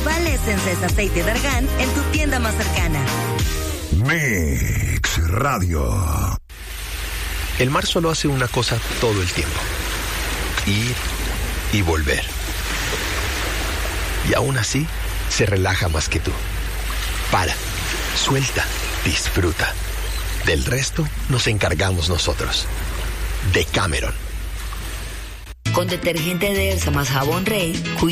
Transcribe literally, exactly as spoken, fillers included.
Herbal Essence es aceite de argán en tu tienda más cercana. Mix Radio. El mar solo hace una cosa todo el tiempo: ir y volver. Y aún así, se relaja más que tú. Para, suelta, disfruta. Del resto nos encargamos nosotros. Decameron. Con detergente de Elsa más jabón Rey,